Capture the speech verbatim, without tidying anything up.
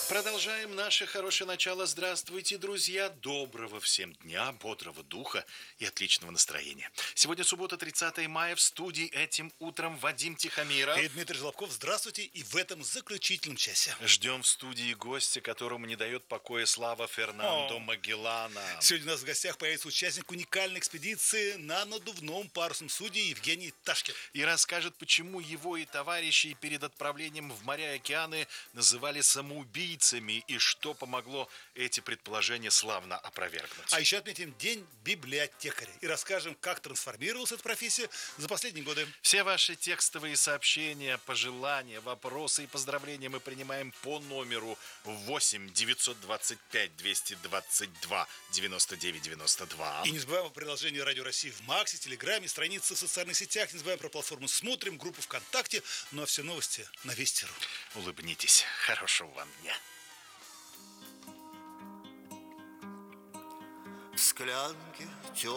Продолжаем наше хорошее начало. Здравствуйте, друзья. Доброго всем дня, бодрого духа и отличного настроения. Сегодня суббота, тридцатое мая. В студии этим утром Вадим Тихомиров и Дмитрий Жлобков. Здравствуйте. И в этом заключительном часе ждем в студии гостя, которому не дает покоя слава Фернандо О. Магеллана. Сегодня у нас в гостях появится участник уникальной экспедиции на надувном парусном судне Евгений Ташкин. И расскажет, почему его и товарищи перед отправлением в моря и океаны называли самоубийцами и что помогло эти предположения славно опровергнуть. А еще отметим День библиотекаря и расскажем, как трансформировалась эта профессия за последние годы. Все ваши текстовые сообщения, пожелания, вопросы и поздравления мы принимаем по номеру восемь девятьсот двадцать пять двести двадцать два девяносто девять девяносто два. И не забываем о приложении Радио России в Максе, Телеграме, странице в социальных сетях. Не забываем про платформу «Смотрим», группу ВКонтакте. Ну а все новости на Вести.ру. Улыбнитесь. Хорошего вам дня. В склянке